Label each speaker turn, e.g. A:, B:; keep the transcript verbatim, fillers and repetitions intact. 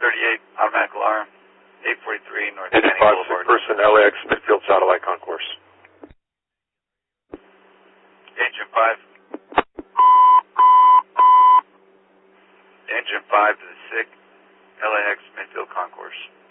A: thirty-eight, automatic alarm, eight forty-three North
B: Engine
A: Canning
B: five,
A: Boulevard.
B: person L A X midfield satellite concourse.
A: Engine five. Engine five to the sick, L A X midfield concourse.